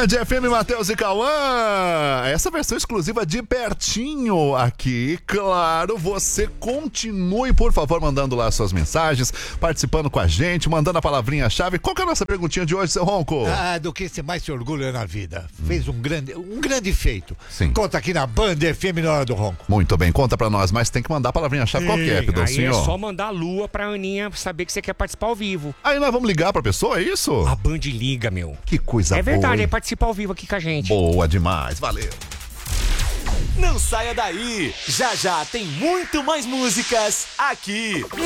Band FM, Matheus e Cauã. Essa versão exclusiva de pertinho aqui. Claro, você continue, por favor, mandando lá suas mensagens, participando com a gente, mandando a palavrinha-chave. Qual que é a nossa perguntinha de hoje, seu Ronco? Do que você mais se orgulha na vida? Fez um grande feito. Sim. Conta aqui na Band FM na hora do Ronco. Muito bem, conta pra nós, mas tem que mandar a palavrinha-chave. Qual que é, Aí Pidoncinho? é só mandar a lua pra Aninha saber que você quer participar ao vivo. Aí nós vamos ligar pra pessoa, é isso? A Band liga, meu. Que coisa É verdade, boa, é hein? participar ao vivo aqui com a gente. Boa demais, valeu. Não saia daí, já já tem muito mais músicas aqui